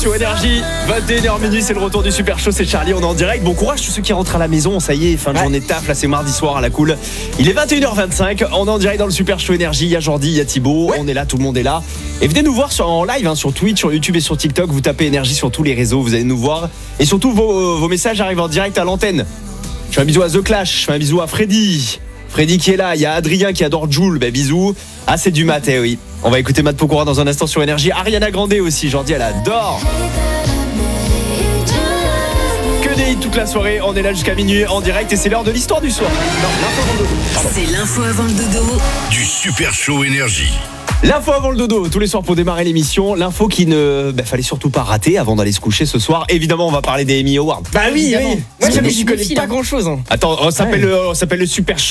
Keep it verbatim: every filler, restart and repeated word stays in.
sur Énergie. vingt et une heures minuit, c'est le retour du Super Show, c'est Charlie, on est en direct. Bon courage tous ceux qui rentrent à la maison, ça y est, fin de ouais. journée de taf, là c'est mardi soir à la cool. Il est vingt et une heures vingt-cinq, on est en direct dans le Super Show Énergie. Il y a Jordi, il y a Thibaut, ouais. on est là, tout le monde est là. Et venez nous voir sur, en live hein, sur Twitch, sur YouTube et sur TikTok. Vous tapez Énergie sur tous les réseaux, vous allez nous voir. Et surtout vos, vos messages arrivent en direct à l'antenne. Je fais un bisou à The Clash, je fais un bisou à Freddy. Freddy qui est là, il y a Adrien qui adore Joule, ben bisous. Ah c'est du mat, eh oui. On va écouter Matt Pokora dans un instant sur Énergie. Ariana Grande aussi, Jordi elle adore. Que des hits toute la soirée, on est là jusqu'à minuit en direct et c'est l'heure de l'histoire du soir. Non, l'info avant le dodo. C'est l'info avant le dodo du Super Show Énergie. L'info avant le dodo, tous les soirs pour démarrer l'émission. L'info qui ne bah, fallait surtout pas rater avant d'aller se coucher ce soir. Évidemment, on va parler des Emmy Awards. Bah oui, oui. Moi, j'y connais pas grand chose. Hein. Attends, on s'appelle, ouais. le, on s'appelle le Super